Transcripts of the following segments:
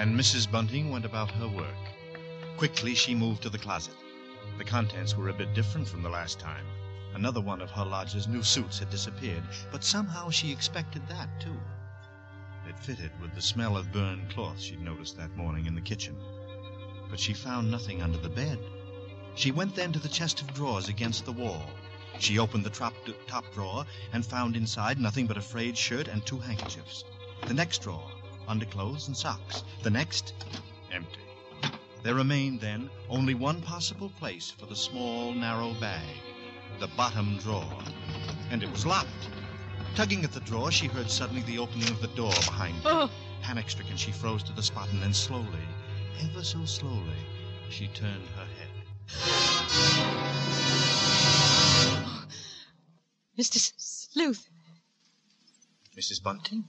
And Mrs. Bunting went about her work. Quickly she moved to the closet. The contents were a bit different from the last time. Another one of her lodger's new suits had disappeared, but somehow she expected that, too. It fitted with the smell of burned cloth she'd noticed that morning in the kitchen. But she found nothing under the bed. She went then to the chest of drawers against the wall. She opened the top drawer and found inside nothing but a frayed shirt and 2 handkerchiefs. The next drawer, underclothes and socks. The next, empty. There remained then only one possible place for the small, narrow bag, the bottom drawer. And it was locked. Tugging at the drawer, she heard suddenly the opening of the door behind her. Oh. Panic-stricken, she froze to the spot, and then slowly, ever so slowly, she turned her head. Mr. Sleuth. Mrs. Bunting?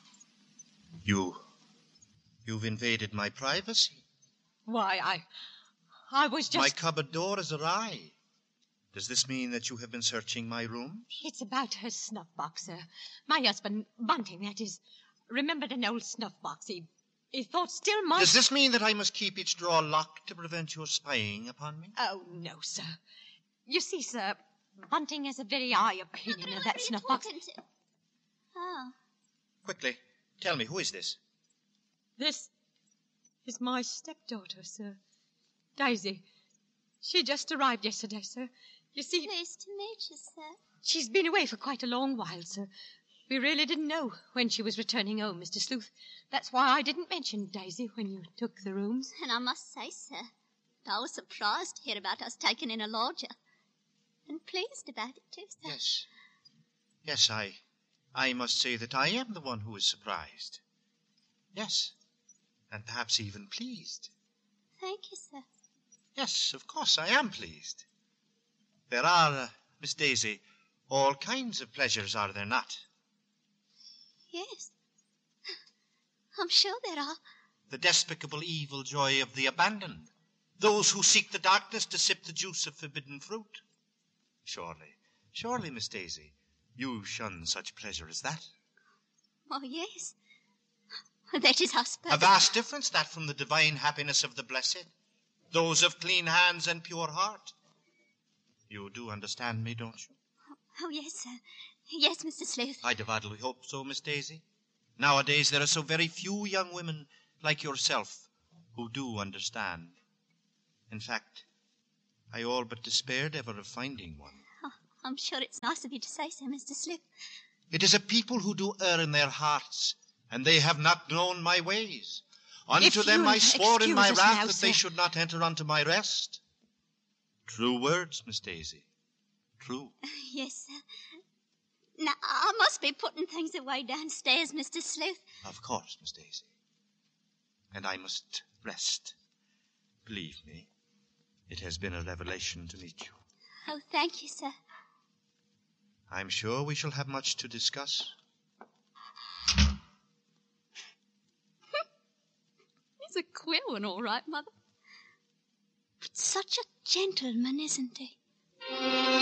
You've invaded my privacy. Why, I was just... My cupboard door is awry. Does this mean that you have been searching my rooms? It's about her snuff box, sir. My husband, Bunting, that is, remembered an old snuff box. He thought still might... Does this mean that I must keep each drawer locked to prevent your spying upon me? Oh, no, sir. You see, sir, Bunting has a very high opinion of that snuff box. Oh. Quickly, tell me, who is this? This is my stepdaughter, sir. Daisy. She just arrived yesterday, sir. You see... Pleased to meet you, sir. She's been away for quite a long while, sir. We really didn't know when she was returning home, Mr. Sleuth. That's why I didn't mention Daisy when you took the rooms. And I must say, sir, I was surprised to hear about us taking in a lodger. And pleased about it, too, sir. Yes, I must say that I am the one who is surprised. Yes, and perhaps even pleased. Thank you, sir. Yes, of course, I am pleased. There are, Miss Daisy, all kinds of pleasures, are there not? Yes. I'm sure there are. The despicable evil joy of the abandoned. Those who seek the darkness to sip the juice of forbidden fruit. Surely, Miss Daisy, you shun such pleasure as that. Oh, yes. That is, I suppose. A vast difference, that, from the divine happiness of the blessed. Those of clean hands and pure heart. You do understand me, don't you? Oh, yes, sir. Yes, Mr. Sleuth. I devoutly hope so, Miss Daisy. Nowadays there are so very few young women like yourself who do understand. In fact, I all but despaired ever of finding one. Oh, I'm sure it's nice of you to say so, Mr. Sleuth. It is a people who do err in their hearts, and they have not known my ways. Unto them I swore in my wrath that they should not enter unto my rest. True words, Miss Daisy. True. Yes, sir. Now, I must be putting things away downstairs, Mr. Sleuth. Of course, Miss Daisy. And I must rest. Believe me, it has been a revelation to meet you. Oh, thank you, sir. I'm sure we shall have much to discuss. He's a queer one, all right, Mother. But such a gentleman, isn't he?